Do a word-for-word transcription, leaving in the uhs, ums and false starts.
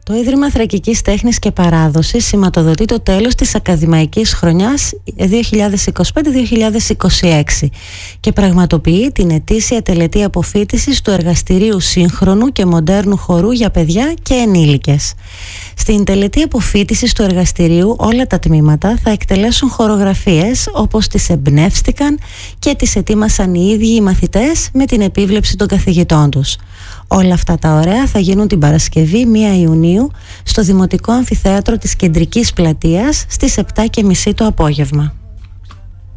Το Ίδρυμα Θρακικής Τέχνης και Παράδοσης σηματοδοτεί το τέλος της ακαδημαϊκής χρονιάς δύο χιλιάδες είκοσι πέντε δύο χιλιάδες είκοσι έξι και πραγματοποιεί την ετήσια τελετή αποφοίτησης του Εργαστηρίου Σύγχρονου και Μοντέρνου Χορού για παιδιά και ενήλικες. Στην τελετή αποφοίτησης του εργαστηρίου όλα τα τμήματα θα εκτελέσουν χορογραφίες όπως τις εμπνεύστηκαν και τις ετοίμασαν οι ίδιοι οι μαθητές με την επίβλεψη των καθηγητών τους. Όλα αυτά τα ωραία θα γίνουν την Παρασκευή πρώτη Ιουνίου στο Δημοτικό Αμφιθέατρο της Κεντρικής Πλατείας στις επτά και μισή το απόγευμα.